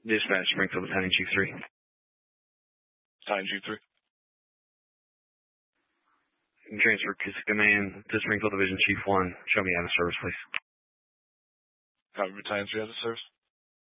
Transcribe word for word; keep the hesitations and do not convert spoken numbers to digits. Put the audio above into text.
Dispatch, Springfield Battalion Chief three. Battalion Chief three. Transfer command to Springfield Division Chief one. Show me out of service, please. Copy, Battalion three out of service.